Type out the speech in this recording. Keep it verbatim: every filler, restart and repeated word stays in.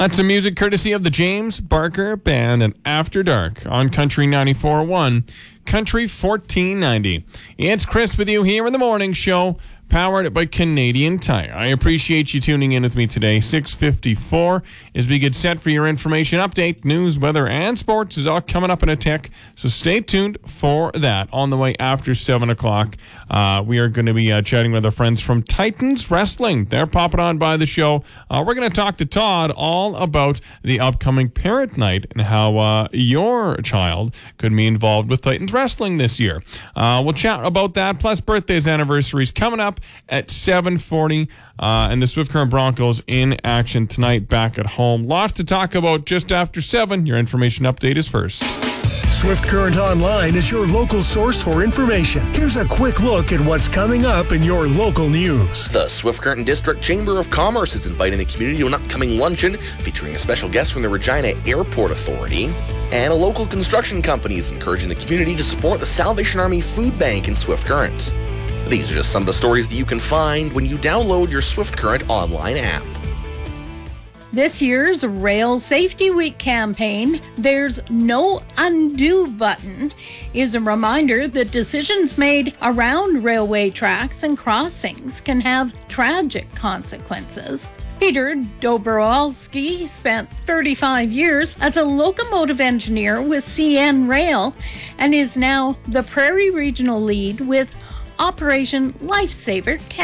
That's some music courtesy of the James Barker Band and After Dark on Country ninety-four point one, Country fourteen ninety. It's Chris with you here in the morning show, powered by Canadian Tire. I appreciate you tuning in with me today. six fifty-four as we get set for your information update. News, weather, and sports is all coming up in a tick, so stay tuned for that. On the way after seven o'clock, uh, we are going to be uh, chatting with our friends from Titans Wrestling. They're popping on by the show. Uh, we're going to talk to Todd all about the upcoming parent night and how uh, your child could be involved with Titans Wrestling this year. Uh, we'll chat about that, plus birthdays, anniversaries coming up at seven forty, uh, and the Swift Current Broncos in action tonight back at home. Lots to talk about just after seven. Your information update is first. Swift Current Online is your local source for information. Here's a quick look at what's coming up in your local news. The Swift Current District Chamber of Commerce is inviting the community to an upcoming luncheon featuring a special guest from the Regina Airport Authority. And a local construction company is encouraging the community to support the Salvation Army Food Bank in Swift Current. These are just some of the stories that you can find when you download your Swift Current online app. This year's Rail Safety Week campaign, There's No Undo Button, is a reminder that decisions made around railway tracks and crossings can have tragic consequences. Peter Dobrowolski spent thirty-five years as a locomotive engineer with C N Rail and is now the Prairie Regional Lead with Operation Lifesaver Canada.